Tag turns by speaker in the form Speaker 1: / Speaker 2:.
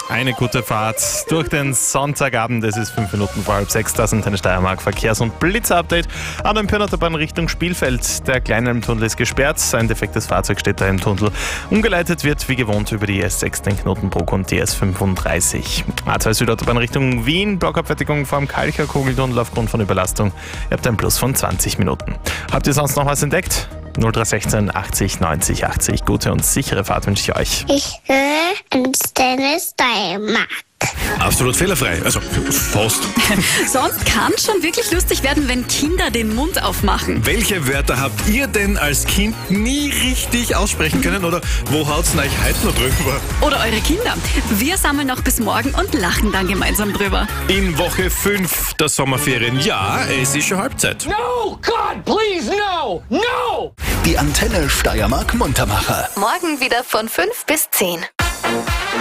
Speaker 1: Eine gute Fahrt durch den Sonntagabend. Es ist 5 Minuten vor halb 6. Das sind deine Steiermark Verkehrs- und Blitzer-Update. An der Pyrnaterbahn Richtung Spielfeld. Der Kleinalmtunnel ist gesperrt. Ein defektes Fahrzeug steht da im Tunnel. Umgeleitet wird wie gewohnt über die S6, den Knotenbruck und die S35. A2 Südautobahn Richtung Wien. Blockabfertigung vor dem Kalcher Kugeltunnel aufgrund von Überlastung. Ihr habt ein Plus von 20 Minuten. Habt ihr sonst noch was entdeckt? 0316 80 90 80. Gute und sichere Fahrt wünsche ich euch.
Speaker 2: Ich höre Antenne Steiermark.
Speaker 3: Absolut fehlerfrei, also fast.
Speaker 4: Sonst kann es schon wirklich lustig werden, wenn Kinder den Mund aufmachen.
Speaker 3: Welche Wörter habt ihr denn als Kind nie richtig aussprechen können oder wo haut's euch heute noch drüber?
Speaker 4: Oder eure Kinder. Wir sammeln noch bis morgen und lachen dann gemeinsam drüber.
Speaker 3: In Woche 5 der Sommerferien, ja, es ist schon Halbzeit.
Speaker 5: No, God, please, no, no!
Speaker 6: Die Antenne Steiermark Muntermacher.
Speaker 7: Morgen wieder von 5 bis 10.